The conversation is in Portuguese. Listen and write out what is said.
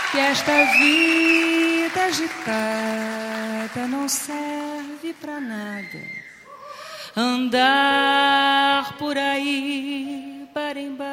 que esta vida agitada não serve pra nada. Andar por aí, barem,